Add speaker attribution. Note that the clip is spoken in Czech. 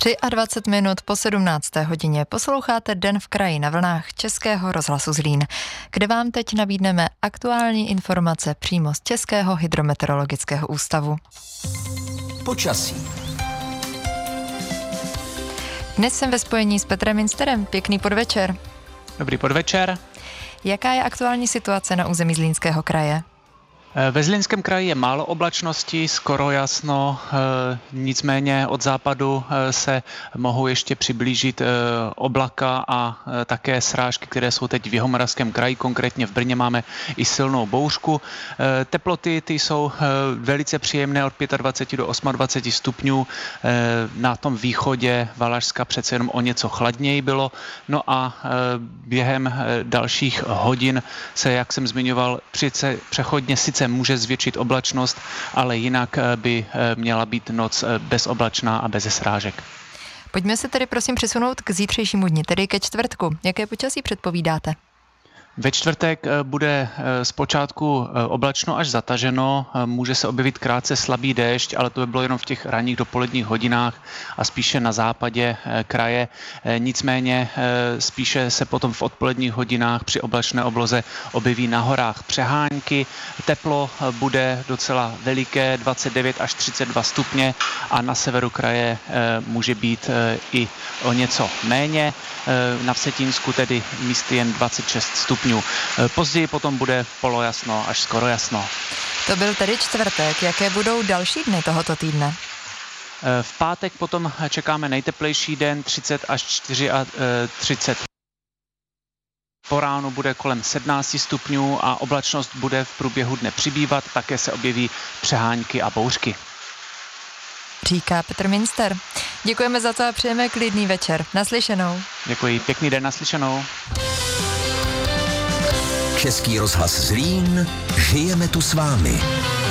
Speaker 1: 23 minut po 17. hodině posloucháte Den v kraji na vlnách Českého rozhlasu Zlín, kde vám teď nabídneme aktuální informace přímo z Českého hydrometeorologického ústavu.
Speaker 2: Počasí.
Speaker 1: Dnes jsem ve spojení s Petrem Minsterem. Pěkný podvečer.
Speaker 3: Dobrý podvečer.
Speaker 1: Jaká je aktuální situace na území Zlínského kraje?
Speaker 3: Ve Zlínském kraji je málo oblačností, skoro jasno, nicméně od západu se mohou ještě přiblížit oblaka a také srážky, které jsou teď v Jihomoravském kraji, konkrétně v Brně máme i silnou bouřku. Teploty ty jsou velice příjemné od 25 do 28 stupňů, na tom východě Valašska přece jenom o něco chladněji bylo, no a během dalších hodin se, jak jsem zmiňoval, přechodně sice může zvětšit oblačnost, ale jinak by měla být noc bezoblačná a bez srážek.
Speaker 1: Pojďme se tedy prosím přesunout k zítřejšímu dni, tedy ke čtvrtku. Jaké počasí předpovídáte?
Speaker 3: Ve čtvrtek bude zpočátku oblačno až zataženo, může se objevit krátce slabý déšť, ale to by bylo jenom v těch ranních dopoledních hodinách a spíše na západě kraje. Nicméně spíše se potom v odpoledních hodinách při oblačné obloze objeví na horách přehánky. Teplo bude docela veliké, 29 až 32 stupně a na severu kraje může být i o něco méně. Na Vsetínsku tedy místy jen 26 stupňů. Později potom bude polojasno až skoro jasno.
Speaker 1: To byl tedy čtvrtek. Jaké budou další dny tohoto týdne?
Speaker 3: V pátek potom čekáme nejteplejší den, 30 až 34. Po ránu bude kolem 17 stupňů a oblačnost bude v průběhu dne přibývat, také se objeví přehánky a bouřky.
Speaker 1: Říká Petr Minster. Děkujeme za to a přejeme klidný večer. Naslyšenou.
Speaker 3: Děkuji, pěkný den, naslyšenou.
Speaker 2: Český rozhlas Zlín, žijeme tu s vámi.